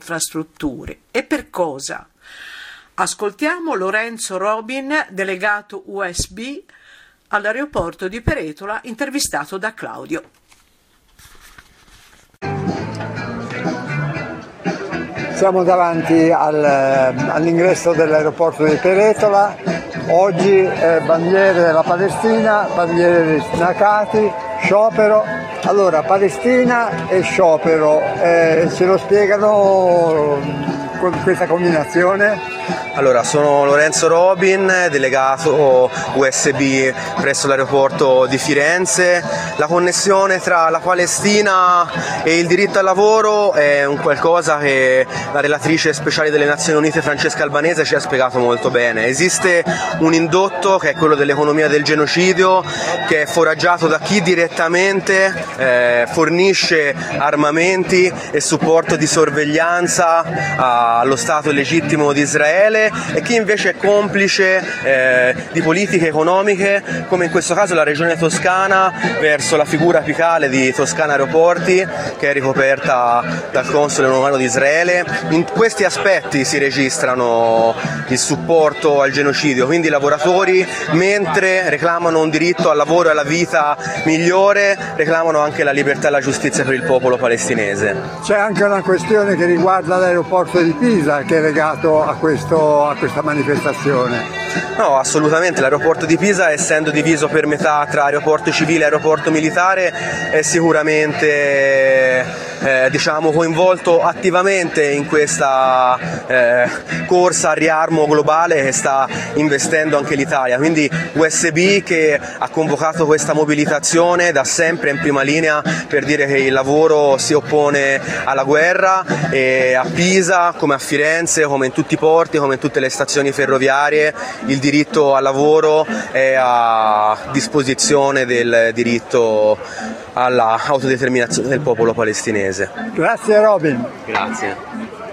infrastrutture. E per cosa? Ascoltiamo Lorenzo Robin, delegato USB all'aeroporto di Peretola, intervistato da Claudio. Siamo davanti all'ingresso dell'aeroporto di Peretola. Oggi bandiere della Palestina, bandiere dei sindacati, sciopero. Allora, Palestina e sciopero, ce lo spiegano questa combinazione? Allora, sono Lorenzo Robin, delegato USB presso l'aeroporto di Firenze. La connessione tra la Palestina e il diritto al lavoro è un qualcosa che la relatrice speciale delle Nazioni Unite Francesca Albanese ci ha spiegato molto bene. Esiste un indotto che è quello dell'economia del genocidio, che è foraggiato da chi direttamente fornisce armamenti e supporto di sorveglianza allo Stato legittimo di Israele, e chi invece è complice di politiche economiche, come in questo caso la regione Toscana, verso la figura apicale di Toscana Aeroporti, che è ricoperta dal console romano di Israele. In questi aspetti si registrano il supporto al genocidio, quindi i lavoratori, mentre reclamano un diritto al lavoro e alla vita migliore, reclamano anche la libertà e la giustizia per il popolo palestinese. C'è anche una questione che riguarda l'aeroporto di Pisa, che è legato a questa manifestazione. No, assolutamente. L'aeroporto di Pisa, essendo diviso per metà tra aeroporto civile e aeroporto militare, è sicuramente coinvolto attivamente in questa corsa al riarmo globale che sta investendo anche l'Italia. Quindi USB, che ha convocato questa mobilitazione, da sempre in prima linea per dire che il lavoro si oppone alla guerra, e a Pisa, come a Firenze, come in tutti i porti, come in tutte le stazioni ferroviarie, il diritto al lavoro è a disposizione del diritto alla autodeterminazione del popolo palestinese. Grazie Robin. Grazie.